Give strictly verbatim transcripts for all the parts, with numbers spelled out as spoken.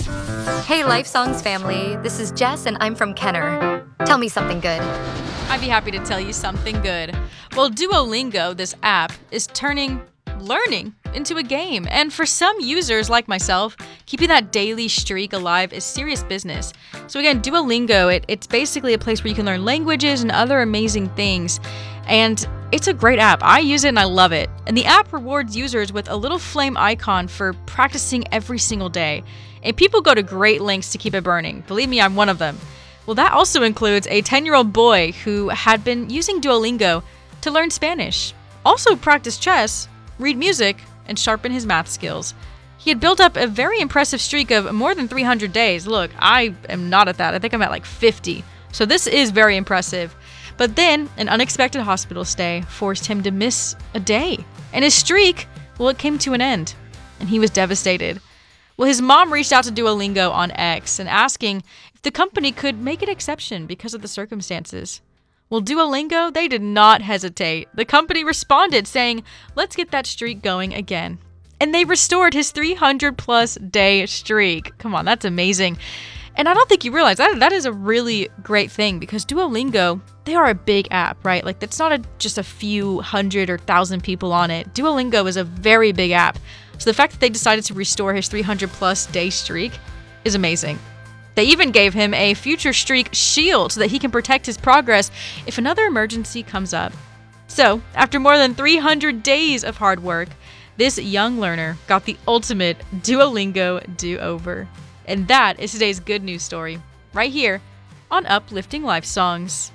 Hey Life Songs family, this is Jess and I'm from Kenner. Tell me something good. I'd be happy to tell you something good. Well, Duolingo, this app, is turning learning into a game. And for some users like myself, keeping that daily streak alive is serious business. So again, Duolingo, it, it's basically a place where you can learn languages and other amazing things. And it's a great app. I use it and I love it. And the app rewards users with a little flame icon for practicing every single day. And people go to great lengths to keep it burning. Believe me, I'm one of them. Well, that also includes a ten-year-old boy who had been using Duolingo to learn Spanish, also practice chess, read music, and sharpen his math skills. He had built up a very impressive streak of more than three hundred days. Look, I am not at that. I think I'm at like fifty. So this is very impressive. But then an unexpected hospital stay forced him to miss a day. And his streak, well, it came to an end. And he was devastated. Well, his mom reached out to Duolingo on X and asking if the company could make an exception because of the circumstances. Well, Duolingo, they did not hesitate. The company responded saying, let's get that streak going again. And they restored his three hundred plus day streak. Come on, that's amazing. And I don't think you realize that that is a really great thing because Duolingo, they are a big app, right? Like that's not a, just a few hundred or thousand people on it. Duolingo is a very big app. So the fact that they decided to restore his three hundred plus day streak is amazing. They even gave him a future streak shield so that he can protect his progress if another emergency comes up. So, after more than three hundred days of hard work, this young learner got the ultimate Duolingo do-over. And that is today's good news story, right here on Uplifting Life Songs.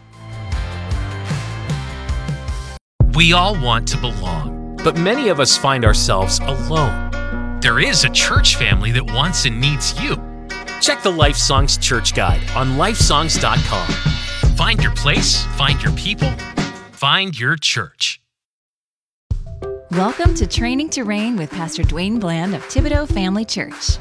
We all want to belong, but many of us find ourselves alone. There is a church family that wants and needs you. Check the Life Songs Church Guide on life songs dot com. Find your place, find your people, find your church. Welcome to Training to Reign with Pastor Dwayne Bland of Thibodaux Family Church.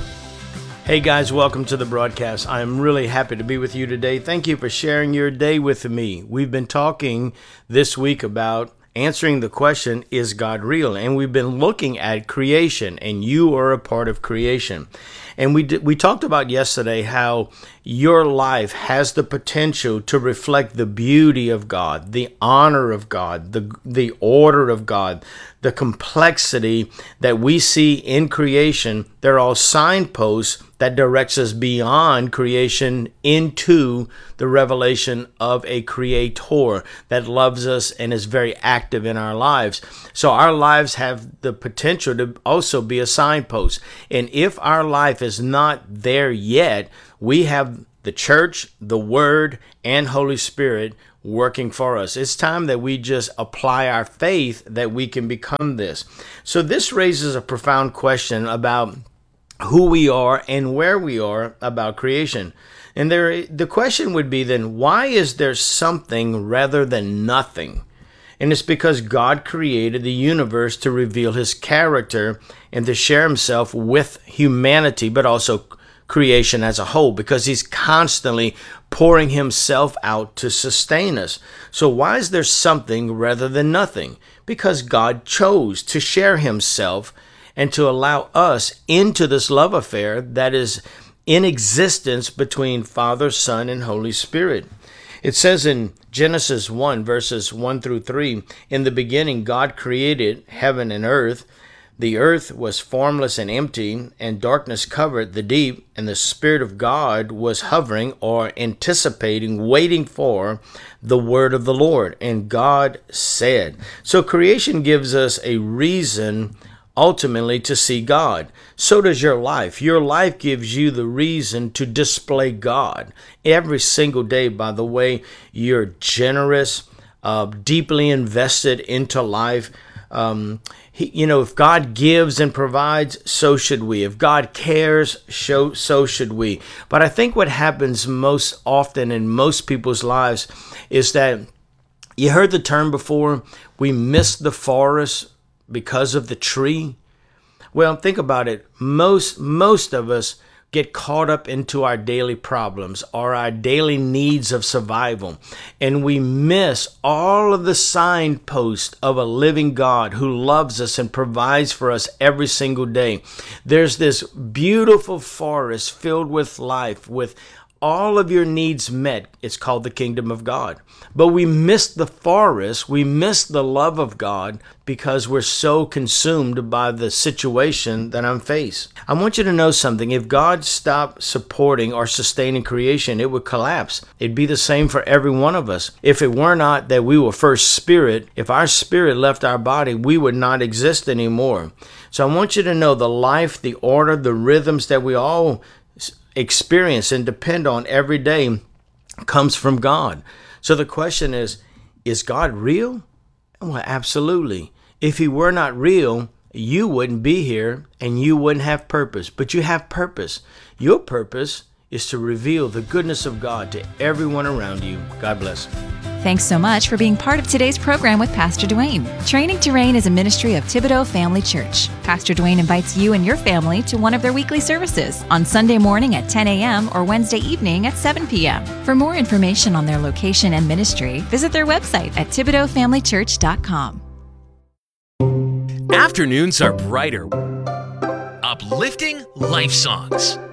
Hey guys, welcome to the broadcast. I'm really happy to be with you today. Thank you for sharing your day with me. We've been talking this week about answering the question, is God real? And we've been looking at creation, and you are a part of creation. And we did, we talked about yesterday how your life has the potential to reflect the beauty of God, the honor of God, the the order of God, the complexity that we see in creation. They're all signposts that directs us beyond creation into the revelation of a creator that loves us and is very active in our lives. So our lives have the potential to also be a signpost. And if our life is not there yet, we have the church, the Word, and Holy Spirit working for us. It's time that we just apply our faith that we can become this. So this raises a profound question about who we are and where we are about creation. And there, the question would be then, why is there something rather than nothing? And it's because God created the universe to reveal his character and to share himself with humanity, but also creation as a whole, because he's constantly pouring himself out to sustain us. So why is there something rather than nothing? Because God chose to share himself and to allow us into this love affair that is in existence between Father, Son, and Holy Spirit. It says in Genesis one, verses one through three, in the beginning God created heaven and earth. The earth was formless and empty, and darkness covered the deep, and the Spirit of God was hovering or anticipating, waiting for the word of the Lord. And God said. So creation gives us a reason ultimately to see God. So does your life. Your life gives you the reason to display God every single day by the way you're generous, uh, deeply invested into life. Um, he, you know, if God gives and provides, so should we. If God cares, so, so should we. But I think what happens most often in most people's lives is that, you heard the term before, we miss the forest because of the tree. Well, think about it. Most most of us get caught up into our daily problems or our daily needs of survival, and we miss all of the signposts of a living God who loves us and provides for us every single day. There's this beautiful forest filled with life, with all of your needs met. It's called the kingdom of God. But we miss the forest, we miss the love of God because we're so consumed by the situation that I'm faced. I want you to know something. If God stopped supporting or sustaining creation, it would collapse. It'd be the same for every one of us. If it were not that we were first spirit, if our spirit left our body, we would not exist anymore. So I want you to know the life, the order, the rhythms that we all experience and depend on every day comes from God. So the question is, is God real? Well, absolutely. If he were not real, you wouldn't be here and you wouldn't have purpose. But you have purpose. Your purpose is to reveal the goodness of God to everyone around you. God bless. Thanks so much for being part of today's program with Pastor Dwayne. Training to Reign is a ministry of Thibodaux Family Church. Pastor Dwayne invites you and your family to one of their weekly services on Sunday morning at ten a.m. or Wednesday evening at seven p.m. For more information on their location and ministry, visit their website at thibodaux family church dot com. Afternoons are brighter, uplifting life songs.